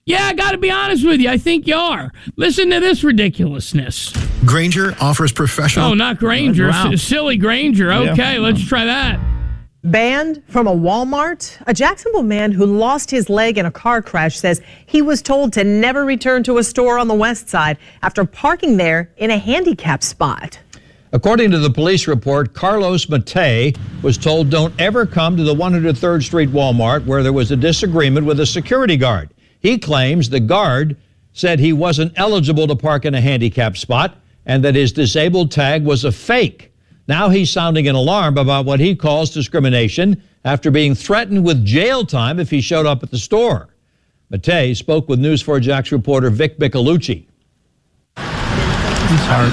Yeah, I got to be honest with you. I think you are. Listen to this ridiculousness. Grainger offers professional... Oh, not Grainger. Wow. Silly Grainger. Okay, Yeah. let's try that. Banned from a Walmart? A Jacksonville man who lost his leg in a car crash says he was told to never return to a store on the west side after parking there in a handicap spot. According to the police report, Carlos Matei was told don't ever come to the 103rd Street Walmart where there was a disagreement with a security guard. He claims the guard said he wasn't eligible to park in a handicap spot and that his disabled tag was a fake. Now he's sounding an alarm about what he calls discrimination after being threatened with jail time if he showed up at the store. Matei spoke with News4 Jax reporter Vic Bicalucci. It's hard.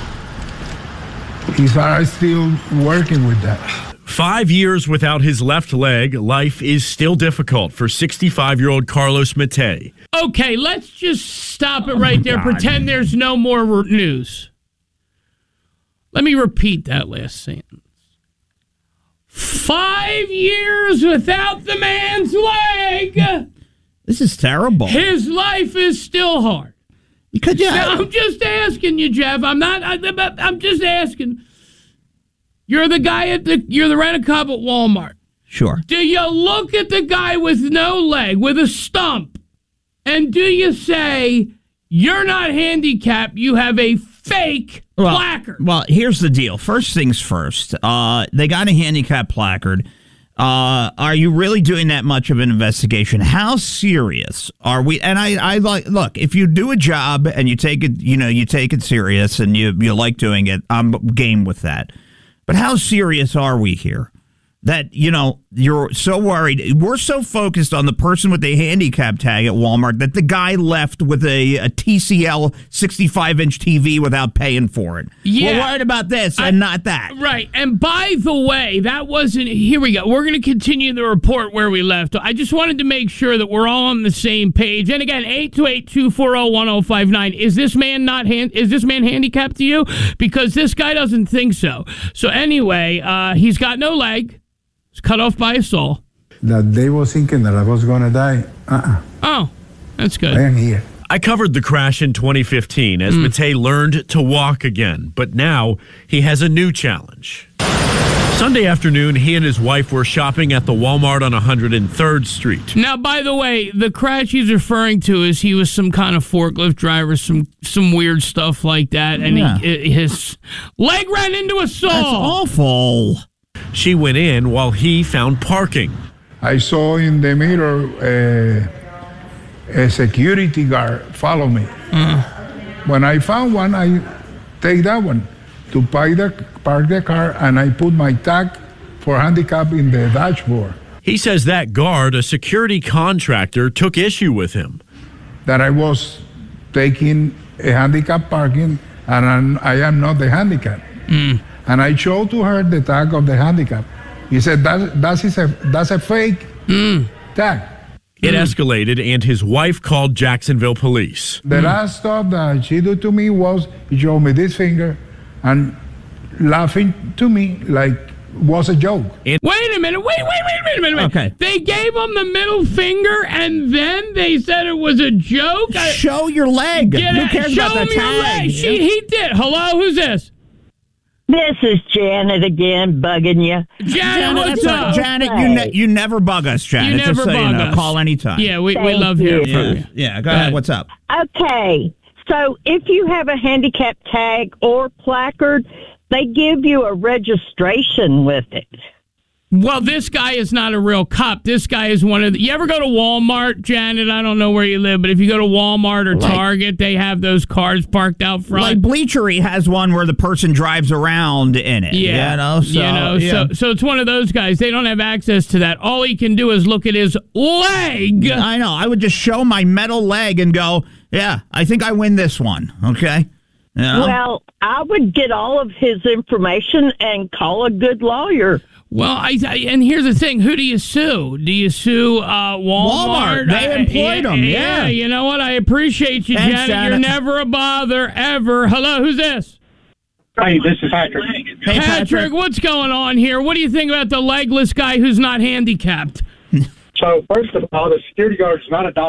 I'm still working with that. 5 years without his left leg, life is still difficult for 65-year-old Carlos Matei. Okay, let's just stop it right there. Pretend there's no more news. Let me repeat that last sentence. 5 years without the man's leg. This is terrible. His life is still hard. I'm just asking you, Jeff. I'm just asking. You're the guy you're the rent-a-cop at Walmart. Sure. Do you look at the guy with no leg, with a stump, and do you say, you're not handicapped, you have a fake placard? Well, here's the deal. First things first. They got a handicap placard. Are you really doing that much of an investigation? How serious are we? And I look, if you do a job and you take it, you take it serious and you like doing it, I'm game with that. But how serious are we here? That, you're so worried. We're so focused on the person with the handicap tag at Walmart that the guy left with a TCL 65-inch TV without paying for it. Yeah. We're worried about this and not that. Right. And by the way, that wasn't... Here we go. We're going to continue the report where we left. I just wanted to make sure that we're all on the same page. And again, 828-240-1059. Is this man handicapped to you? Because this guy doesn't think so. So anyway, he's got no leg. It's cut off by a saw. That they was thinking that I was going to die. Oh, that's good. I am here. I covered the crash in 2015 as Matei learned to walk again, but now he has a new challenge. Sunday afternoon, he and his wife were shopping at the Walmart on 103rd Street. Now, by the way, the crash he's referring to is he was some kind of forklift driver, some weird stuff like that, and his leg ran into a saw. That's awful. She went in while he found parking. I saw in the mirror a security guard follow me. When I found one, I take that one to park the car, and I put my tag for handicap in the dashboard. He says that guard, a security contractor, took issue with him. That I was taking a handicap parking, and I am not the handicap. And I showed to her the tag of the handicap. He said, that's a fake tag. It escalated, and his wife called Jacksonville police. The last stuff that she did to me was she showed me this finger and laughing to me like was a joke. Wait a minute. Wait a minute. Okay. They gave him the middle finger, and then they said it was a joke? Show your leg. Who cares show about the him your tag? leg. He did. Hello, who's this? This is Janet again, bugging you. Janet, what's up? Janet, you never bug us, Janet. You never just so bug you know, us. Call anytime. Yeah, we Thank love hearing you. from you. Yeah, go ahead. What's up? Okay, so if you have a handicap tag or placard, they give you a registration with it. Well, this guy is not a real cop. This guy is one of the... You ever go to Walmart, Janet? I don't know where you live, but if you go to Walmart or Target, they have those cars parked out front. Like Bleachery has one where the person drives around in it. Yeah. So it's one of those guys. They don't have access to that. All he can do is look at his leg. I know. I would just show my metal leg and go, yeah, I think I win this one. Okay? You know? Well, I would get all of his information and call a good lawyer. Well, and here's the thing. Who do you sue? Do you sue Walmart? They employed him, yeah. You know what? I appreciate you, Thanks, Janet. Janet. You're never a bother, ever. Hello, who's this? Hey, this is Patrick. Hey, Patrick, what's going on here? What do you think about the legless guy who's not handicapped? So, first of all, the security guard is not a doctor.